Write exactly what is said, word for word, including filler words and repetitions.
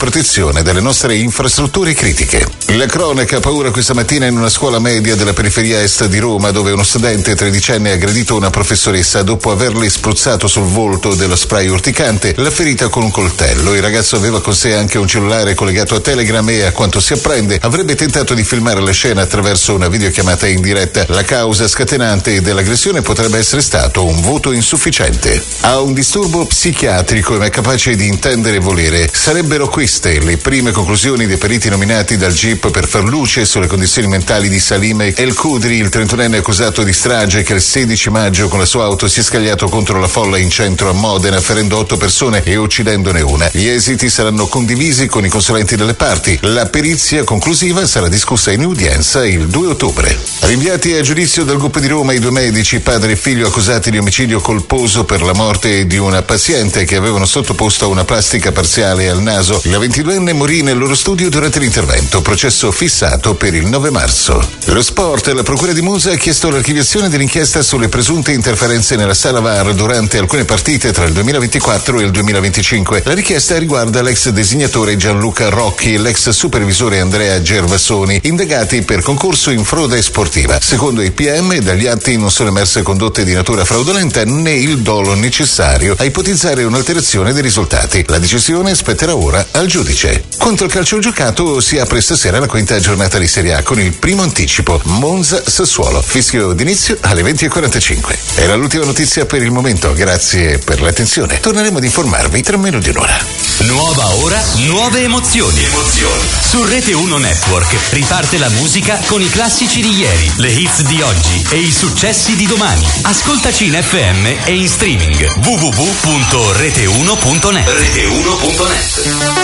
protezione delle nostre infrastrutture critiche. La cronaca, paura questa mattina in una scuola media della periferia est di Roma, dove uno studente tredicenne ha aggredito una professoressa dopo averle spruzzato sul volto dello spray urticante, la ferita con un coltello. Il ragazzo aveva con sé anche un cellulare collegato a Telegram e, a quanto si apprende, avrebbe tentato di filmare la scena attraverso una videochiamata in diretta. La causa scatenante dell'aggressione potrebbe essere stato un voto insufficiente. Ha un disturbo psichiatrico e è capace di intendere e volere. Sarebbero queste le prime conclusioni dei periti nominati dal G I P per far luce sulle condizioni mentali di Salim El Khudri, il trentunenne accusato di strage che il sedici maggio con la sua auto si è scagliato contro la folla in centro a Modena, ferendo otto persone e uccidendone una. Gli esiti saranno condivisi con i consulenti delle parti. La perizia conclusiva sarà discussa in udienza il due ottobre. Rinviati a giudizio dal G U P di Roma i due medici, padre e figlio, accusati di omicidio colposo per la morte di una paziente che avevano sottoposto a una plastica parziale al naso. La ventiduenne morì nel loro studio durante l'intervento, processo fissato per il nove marzo. Lo sport, la procura di Monza ha chiesto l'archiviazione dell'inchiesta sulle presunte interferenze nella sala V A R durante alcune partite tra il duemilaventiquattro e il duemilaventicinque. La richiesta riguarda l'ex designatore Gianluca Rocchi e l'ex supervisore Andrea Gervasoni, indagati per concorso in frode sportiva. Secondo i P M, dagli atti non sono emerse condotte di natura fraudolenta né il dolo necessario a ipotizzare un'alterazione dei risultati. La decisione spetterà ora al giudice. Quanto al calcio giocato, si apre stasera la quinta giornata di Serie A con il primo anticipo Monza-Sassuolo. Fischio d'inizio alle venti e quarantacinque. Era l'ultima notizia per il momento. Grazie per l'attenzione. Torneremo ad informarvi tra meno di un'ora. Nuova ora, nuove emozioni. Emozioni. Su Rete uno Network riparte la musica con i classici di ieri, le hits di oggi e i successi di domani. Ascoltaci in F M e in streaming w w w punto rete uno punto net. rete uno punto net.